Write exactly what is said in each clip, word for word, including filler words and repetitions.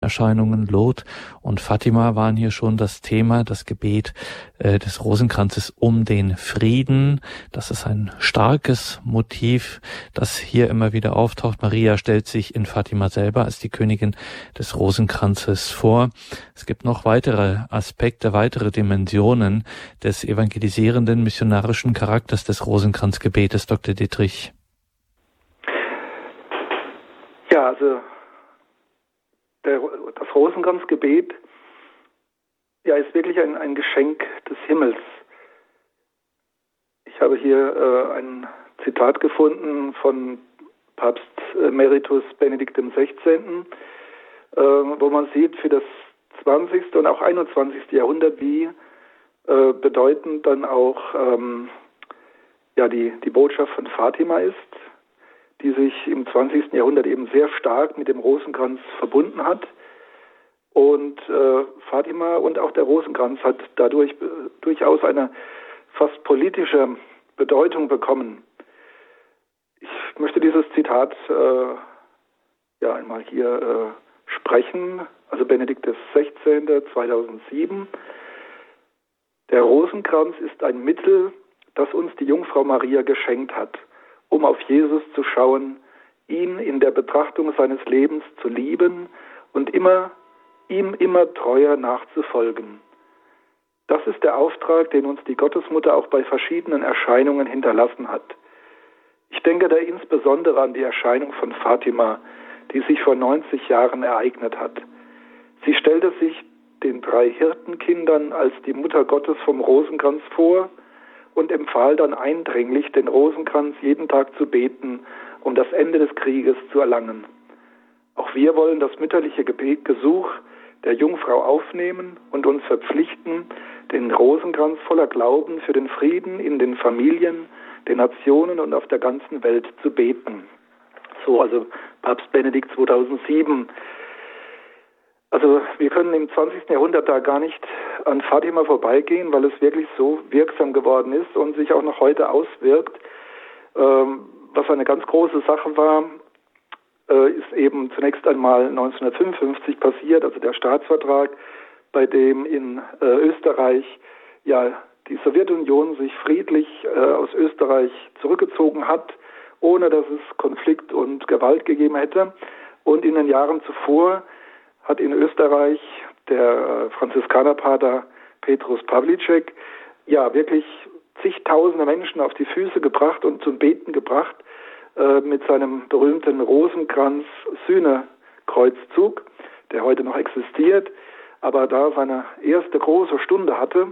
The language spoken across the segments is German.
Erscheinungen. Lourdes und Fatima waren hier schon das Thema, das Gebet äh, des Rosenkranzes um den Frieden. Das ist ein starkes Motiv, das hier immer wieder auftaucht. Maria stellt sich in Fatima selber als die Königin des Rosenkranzes vor. Es gibt noch weitere Aspekte, weitere Dimensionen des evangelisierenden, missionarischen Charakters des Rosenkranzgebetes, Doktor Dittrich. Ja, also Der, das Rosenkranzgebet ja, ist wirklich ein, ein Geschenk des Himmels. Ich habe hier äh, ein Zitat gefunden von Papst Emeritus Benedikt dem Sechzehnten, äh, wo man sieht, für das zwanzigste und auch einundzwanzigste Jahrhundert, wie äh, bedeutend dann auch ähm, ja, die, die Botschaft von Fatima ist, die sich im zwanzigsten Jahrhundert eben sehr stark mit dem Rosenkranz verbunden hat. Und äh, Fatima und auch der Rosenkranz hat dadurch äh, durchaus eine fast politische Bedeutung bekommen. Ich möchte dieses Zitat äh, ja einmal hier äh, sprechen, also Benedikt der Sechzehnte, zweitausendsieben. Der Rosenkranz ist ein Mittel, das uns die Jungfrau Maria geschenkt hat, um auf Jesus zu schauen, ihn in der Betrachtung seines Lebens zu lieben und immer, ihm immer treuer nachzufolgen. Das ist der Auftrag, den uns die Gottesmutter auch bei verschiedenen Erscheinungen hinterlassen hat. Ich denke da insbesondere an die Erscheinung von Fatima, die sich vor neunzig Jahren ereignet hat. Sie stellte sich den drei Hirtenkindern als die Mutter Gottes vom Rosenkranz vor und empfahl dann eindringlich, den Rosenkranz jeden Tag zu beten, um das Ende des Krieges zu erlangen. Auch wir wollen das mütterliche Gebet, Gesuch der Jungfrau aufnehmen und uns verpflichten, den Rosenkranz voller Glauben für den Frieden in den Familien, den Nationen und auf der ganzen Welt zu beten. So, also Papst Benedikt zweitausendsieben. Also wir können im zwanzigsten Jahrhundert da gar nicht an Fatima vorbeigehen, weil es wirklich so wirksam geworden ist und sich auch noch heute auswirkt. Ähm, was eine ganz große Sache war, äh, ist eben zunächst einmal neunzehnhundertfünfundfünfzig passiert, also der Staatsvertrag, bei dem in äh, Österreich ja die Sowjetunion sich friedlich äh, aus Österreich zurückgezogen hat, ohne dass es Konflikt und Gewalt gegeben hätte. Und in den Jahren zuvor hat in Österreich der Franziskanerpater Petrus Pawlicek ja wirklich zigtausende Menschen auf die Füße gebracht und zum Beten gebracht äh, mit seinem berühmten Rosenkranz-Sühne-Kreuzzug, der heute noch existiert, aber da seine erste große Stunde hatte,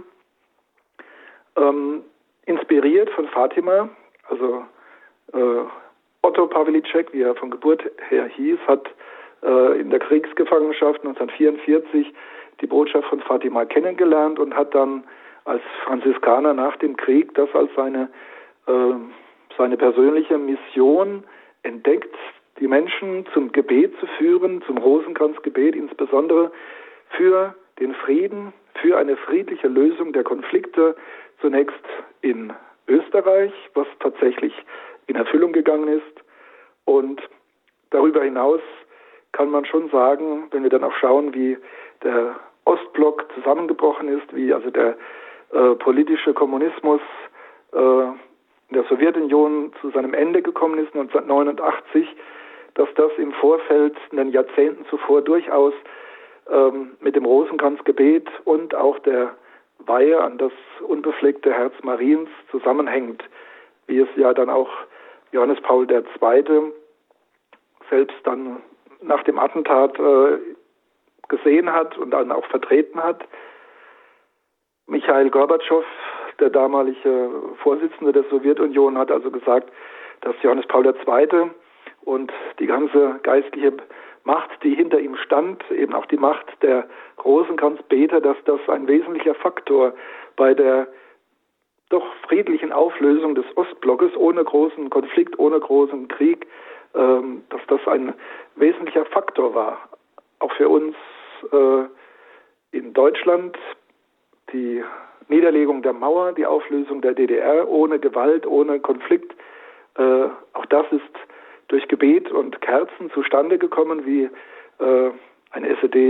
ähm, inspiriert von Fatima, also äh, Otto Pawlicek, wie er von Geburt her hieß, hat in der Kriegsgefangenschaft neunzehnhundertvierundvierzig die Botschaft von Fatima kennengelernt und hat dann als Franziskaner nach dem Krieg das als seine, äh, seine persönliche Mission entdeckt, die Menschen zum Gebet zu führen, zum Rosenkranzgebet insbesondere für den Frieden, für eine friedliche Lösung der Konflikte, zunächst in Österreich, was tatsächlich in Erfüllung gegangen ist, und darüber hinaus kann man schon sagen, wenn wir dann auch schauen, wie der Ostblock zusammengebrochen ist, wie also der äh, politische Kommunismus äh, in der Sowjetunion zu seinem Ende gekommen ist neunzehnhundertneunundachtzig, dass das im Vorfeld in den Jahrzehnten zuvor durchaus ähm, mit dem Rosenkranzgebet und auch der Weihe an das unbefleckte Herz Mariens zusammenhängt, wie es ja dann auch Johannes Paul der Zweite selbst dann nach dem Attentat äh, gesehen hat und dann auch vertreten hat. Michail Gorbatschow, der damalige Vorsitzende der Sowjetunion, hat also gesagt, dass Johannes Paul der Zweite und die ganze geistliche Macht, die hinter ihm stand, eben auch die Macht der Rosenkranzbeter, dass das ein wesentlicher Faktor bei der doch friedlichen Auflösung des Ostblockes ohne großen Konflikt, ohne großen Krieg, ähm, dass das ein wesentlicher Faktor war. Auch für uns äh, in Deutschland die Niederlegung der Mauer, die Auflösung der D D R ohne Gewalt, ohne Konflikt, äh, auch das ist durch Gebet und Kerzen zustande gekommen, wie äh, ein S E D